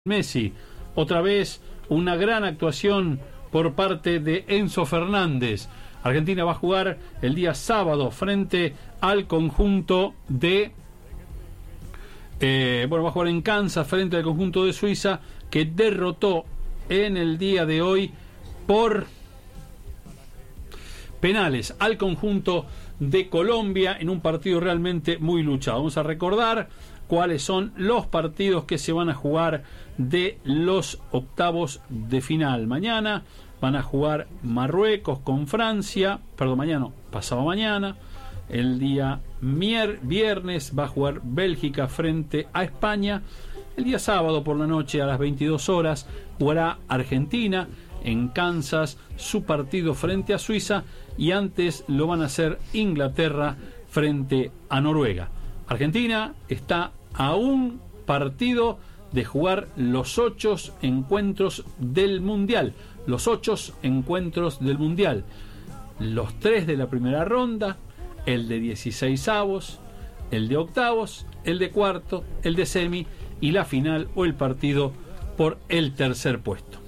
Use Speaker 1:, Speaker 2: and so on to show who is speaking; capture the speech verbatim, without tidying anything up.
Speaker 1: Messi, otra vez una gran actuación por parte de Enzo Fernández. Argentina va a jugar el día sábado frente al conjunto de eh, bueno, va a jugar en Kansas frente al conjunto de Suiza, que derrotó en el día de hoy por penales al conjunto de Colombia en un partido realmente muy luchado. Vamos a recordar cuáles son los partidos que se van a jugar de los octavos de final. Mañana van a jugar Marruecos con Francia, perdón, mañana, pasado mañana. El día mier, viernes va a jugar Bélgica frente a España. El día sábado por la noche a las veintidós horas jugará Argentina en Kansas su partido frente a Suiza, y antes lo van a hacer Inglaterra frente a Noruega. Argentina está a un partido de jugar los ocho encuentros del Mundial. Los ocho encuentros del Mundial. Los tres de la primera ronda, el de dieciseisavos, el de octavos, el de cuarto, el de semi y la final o el partido por el tercer puesto.